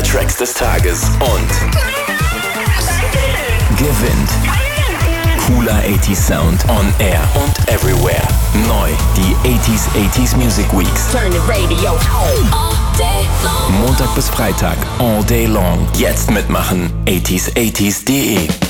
Tracks des Tages und gewinnt cooler 80s Sound on Air und Everywhere. Neu die 80s Music Weeks. Turn the radio on. Montag bis Freitag, all day long. Jetzt mitmachen, 80s80s.de.